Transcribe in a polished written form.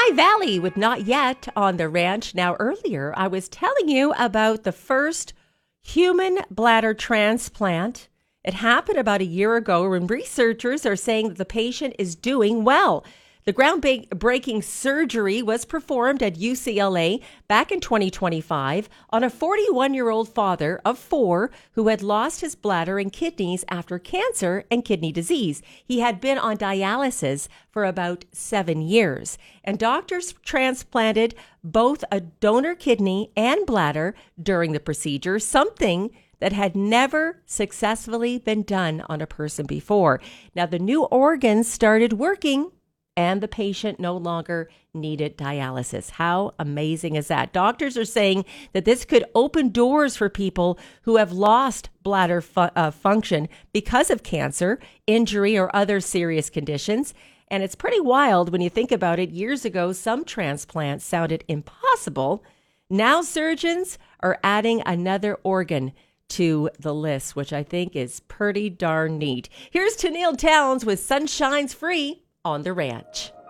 Sky Valley with Not Yet on the Ranch. Now, earlier, I was telling you about the first human bladder transplant. It happened about a year ago, and researchers are saying that the patient is doing well. The groundbreaking surgery was performed at UCLA back in 2025 on a 41-year-old father of 4 who had lost his bladder and kidneys after cancer and kidney disease. He had been on dialysis for about 7 years, and doctors transplanted both a donor kidney and bladder during the procedure, something that had never successfully been done on a person before. Now, the new organs started working, and the patient no longer needed dialysis. How amazing is that? Doctors are saying that this could open doors for people who have lost bladder function because of cancer, injury, or other serious conditions. And it's pretty wild when you think about it. Years ago, some transplants sounded impossible. Now surgeons are adding another organ to the list, which I think is pretty darn neat. Here's Tenille Townes with Sunshine's Free on the Ranch.